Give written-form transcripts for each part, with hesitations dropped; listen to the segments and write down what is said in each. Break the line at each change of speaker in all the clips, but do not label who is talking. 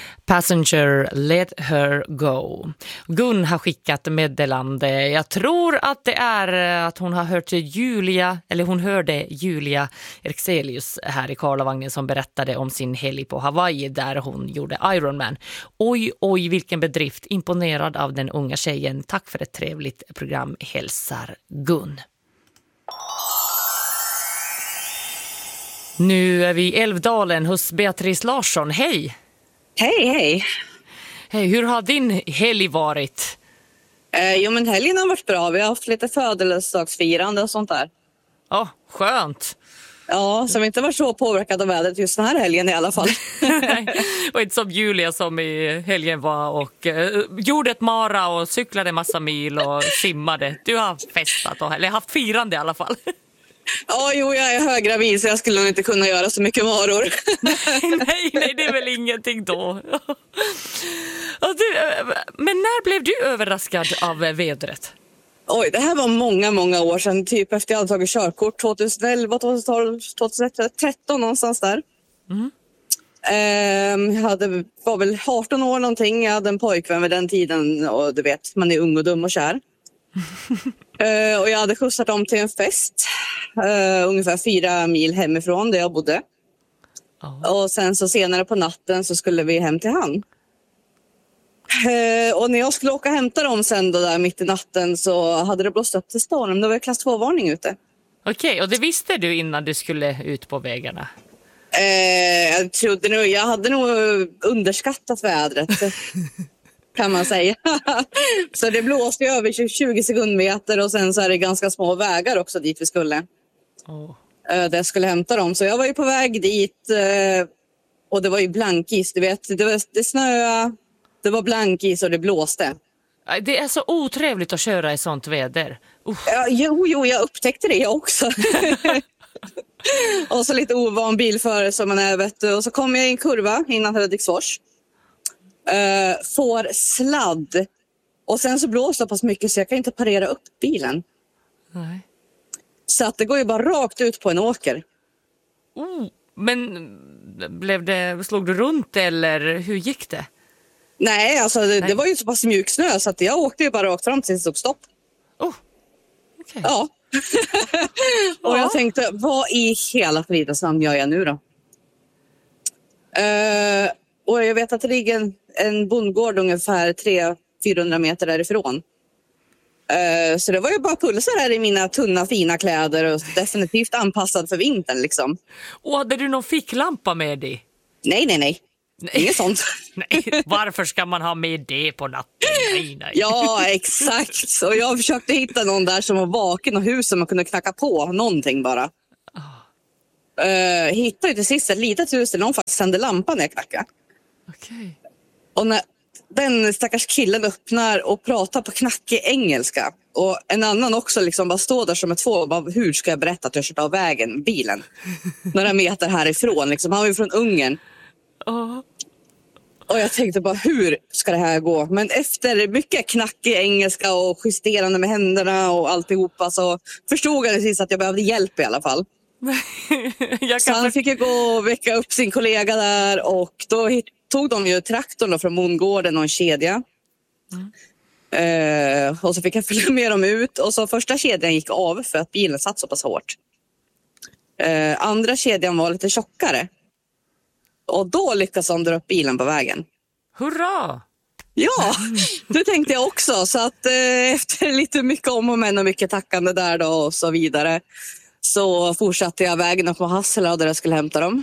Passenger, let her go. Gun har skickat meddelande. Jag tror att det är att hon har hört Julia, eller hon hörde Julia Erxelius här i Karlavagnen som berättade om sin helg på Hawaii där hon gjorde Ironman. Oj, vilken bedrift. Imponerad av den unga tjejen. Tack för ett trevligt program. Hälsar Gun. Nu är vi i Älvdalen hos Beatrice Larsson. Hej!
Hej!
Hej, hur har din helg varit?
Jo, men helgen har varit bra. Vi har haft lite födelsedagsfirande och sånt där.
Ja, skönt.
Ja, som inte var så påverkad av vädret just den här helgen i alla fall.
Och inte som Julia som i helgen var och gjorde ett mara och cyklade massa mil och simmade. Du har festat, eller haft firande i alla fall.
Ja, jo, jag är höggravid så jag skulle nog inte kunna göra så mycket varor.
nej, det är väl ingenting då. Men när blev du överraskad av vädret?
Oj, det här var många år sedan. Typ efter jag hade tagit körkort 2011, 2012, 2013 någonstans där. Jag var väl 18 år någonting. Jag hade en pojkvän vid den tiden och du vet, man är ung och dum och kär. Och jag hade skjutsat dem till en fest ungefär 4 mil hemifrån där jag bodde. Och sen så senare på natten så skulle vi hem till han. Och när jag skulle åka och hämta dem sen då där mitt i natten så hade det blåst upp till storm. Det var klass 2-varning ute.
Okej, och det visste du innan du skulle ut på vägarna?
Jag hade nog underskattat vädret. Kan man säga. Så det blåste över 20 sekundmeter och sen så är det ganska små vägar också dit vi skulle. Där jag skulle hämta dem. Så jag var ju på väg dit och det var ju blankis, du vet. Det snöade, det var blankis och det blåste.
Det är så otrevligt att köra i sånt väder.
Jo, jag upptäckte det jag också. Och så lite ovan bilförare som man är, vet du. Och så kom jag i en kurva innan Hudiksfors. Får sladd och sen så blåser det så mycket så jag kan inte parera upp bilen.
Nej.
Så att det går ju bara rakt ut på en åker.
Men slog du runt eller hur gick det?
Nej, alltså det var ju så pass mjuk snö så att jag åkte ju bara rakt fram tills det tog stopp.
Okay.
Ja. Och jag tänkte, vad i hela fridens namn gör jag nu då? Och jag vet att det ligger en bondgård ungefär 300-400 meter därifrån. Så det var ju bara pulsa där i mina tunna fina kläder och definitivt anpassad för vintern liksom.
Och hade du någon ficklampa med dig?
Nej. Inget sånt.
Nej, varför ska man ha med det på natten? Nej.
Ja, exakt. Och jag försökte hitta någon där som var vaken och hus som man kunde knacka på. Någonting bara. Hittade ju till sist ett litet hus där någon faktiskt tände lampan när jag knackade.
Okej.
Och när den stackars killen öppnar och pratar på knackig engelska och en annan också liksom bara står där som ett fån. Hur ska jag berätta att jag kört av vägen, bilen? Några meter härifrån. Liksom. Han var ju från Ungern. Och jag tänkte bara, hur ska det här gå? Men efter mycket knackig engelska och justerande med händerna och alltihopa så förstod jag precis att jag behövde hjälp i alla fall. Så han fick ju gå och väcka upp sin kollega där och då tog de ju traktorn då från bondgården och en kedja. Och så fick jag följa med dem ut och så första kedjan gick av för att bilen satt så pass hårt. Andra kedjan var lite tjockare. Och då lyckades de dra upp bilen på vägen.
Hurra!
Ja, det tänkte jag också. Så att efter lite mycket om och men och mycket tackande där då och så vidare så fortsatte jag vägen upp på Hassela där jag skulle hämta dem.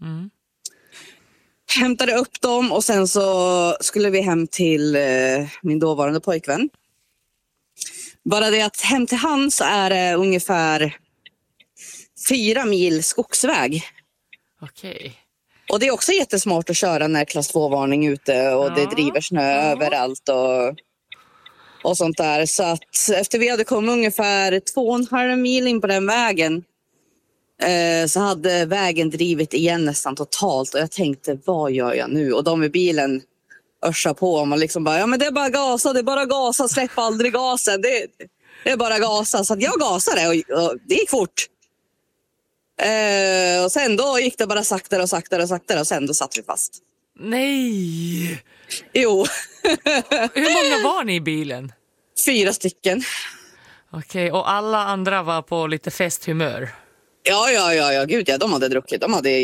Hämtade upp dem och sen så skulle vi hem till min dåvarande pojkvän. Bara det att hem till han så är det ungefär 4 mil skogsväg.
Okej.
Och det är också jättesmart att köra när klass 2-varning ute och det driver snö överallt och sånt där. Så att efter vi hade kommit ungefär 2,5 mil in på den vägen så hade vägen drivit igen nästan totalt. Och jag tänkte, vad gör jag nu? Och de i bilen örsar på och man liksom bara, ja men det är bara gasa, det är bara gasa, släpp aldrig gasen. Det är bara gasa. Så att jag gasade och det gick fort. Och sen då gick det bara saktare och sen då satt vi fast.
Nej!
Jo.
Hur många var ni i bilen?
4 stycken.
Okej, och alla andra var på lite festhumör?
Ja, gud ja, de hade druckit. De hade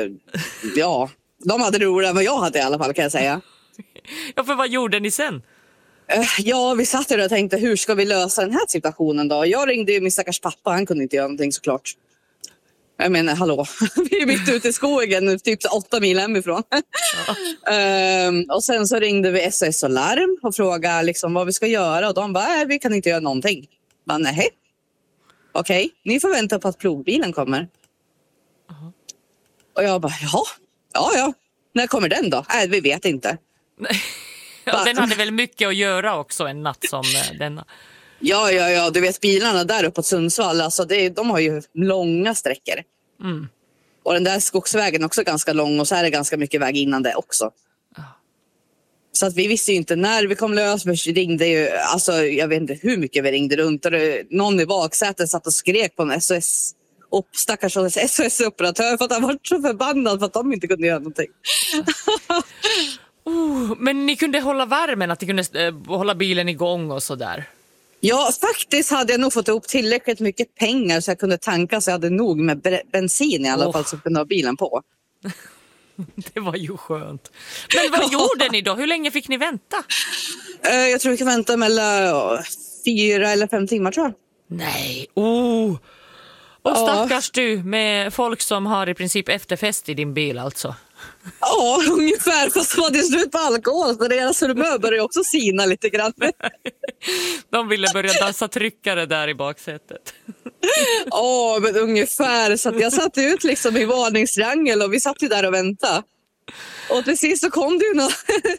de hade roligare än vad jag hade i alla fall, kan jag säga.
Ja, för vad gjorde ni sen?
Ja, vi satt där och tänkte, hur ska vi lösa den här situationen då? Jag ringde ju min stackars pappa, han kunde inte göra någonting såklart. Jag menar, hallå, vi är mitt ute i skogen, typ 8 mil hemifrån. Och sen så ringde vi SOS och larm och frågade liksom vad vi ska göra. Och de bara, vi kan inte göra någonting. Men nej. Okej, ni får vänta på att plogbilen kommer. Och jag bara, ja. När kommer den då? Vi vet inte.
Ja, den hade väl mycket att göra också en natt som denna.
Ja, du vet bilarna där uppe på Sundsvall, alltså de har ju långa sträckor.
Mm.
Och den där skogsvägen också ganska lång, och så är det ganska mycket väg innan det också. Så att vi visste ju inte när vi kom lös. Vi ringde ju, alltså jag vet inte hur mycket vi ringde runt. Och någon i baksätet satt och skrek på en SOS. Och stackars SOS-operatör för att han var så förbannad för att de inte kunde göra någonting.
Men ni kunde hålla värmen, att ni kunde hålla bilen igång och sådär?
Ja, faktiskt hade jag nog fått ihop tillräckligt mycket pengar så jag kunde tanka, så jag hade nog med bensin i alla fall så kunde ha bilen på.
Det var ju skönt. Men vad gjorde ni då? Hur länge fick ni vänta?
Jag tror vi kan vänta mellan 4 eller 5 timmar, tror jag.
Nej, Och stackars du med folk som har i princip efterfest i din bil alltså.
Ja, ungefär, fast var det slut på alkohol så deras humör började också sina lite grann.
De ville börja dansa tryckare där i baksätet.
Ja, men ungefär. Så att jag satt ut liksom i varningstriangel och vi satt ju där och väntade. Och till sist så kom det ju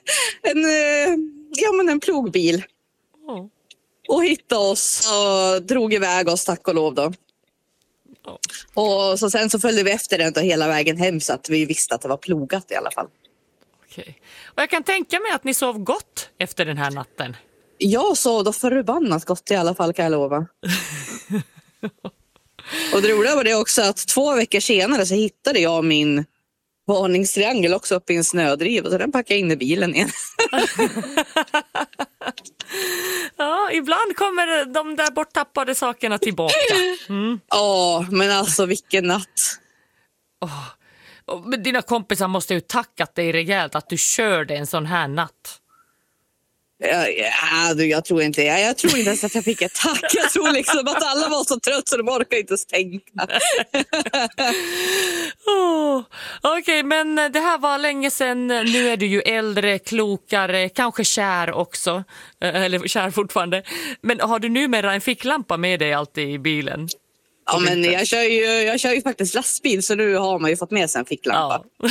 en plogbil. Och hittade oss och drog iväg oss, tack och lov då. Och så sen så följde vi efter den hela vägen hem så att vi visste att det var plogat i alla fall.
Okej. Och jag kan tänka mig att ni sov gott efter den här natten.
Jag sov då förbannat gott i alla fall, kan jag lova. Och det roliga var det också att 2 veckor senare så hittade jag min varningstriangel också uppe i en snödriva, så den packade jag in i bilen igen.
Ja, ibland kommer de där borttappade sakerna tillbaka.
Ja, men alltså vilken natt.
Men dina kompisar måste ju tackat dig rejält att du körde en sån här natt.
Jag tror inte ens att jag fick ett tack. Jag tror liksom att alla var så trött så de orkar inte ens tänka.
Okej, men det här var länge sedan. Nu är du ju äldre, klokare, kanske kär också. Eller kär fortfarande. Men har du numera en ficklampa med dig alltid i bilen?
Ja, men jag kör ju faktiskt lastbil, så nu har man ju fått med sig en ficklampa.
Ja.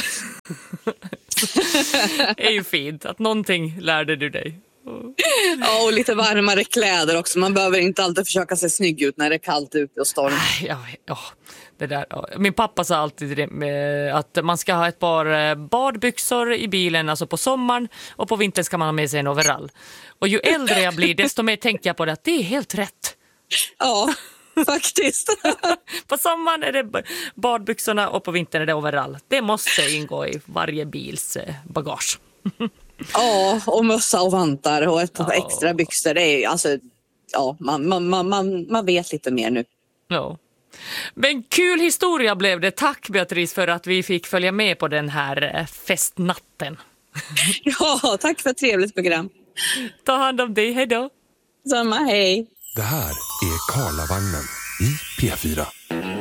Det är ju fint att någonting lärde du dig.
Ja, och lite varmare kläder också. Man behöver inte alltid försöka se snygg ut när det är kallt ute och storm.
Ja, det där. Ja. Min pappa sa alltid det, att man ska ha ett par badbyxor i bilen, alltså på sommaren, och på vintern ska man ha med sig en overall. Och ju äldre jag blir, desto mer tänker jag på det, att det är helt rätt.
Ja, faktiskt.
På sommaren är det badbyxorna och på vintern är det overall. Det måste ingå i varje bils bagage.
Ja, och mössa och vantar och ett par extra byxor. Det är alltså, ja, man vet lite mer nu.
Ja. Men kul historia blev det. Tack Beatrice för att vi fick följa med på den här festnatten.
Ja, tack för ett trevligt program.
Ta hand om dig, hej då.
Samma, hej.
Det här är Karlavagnen i P4.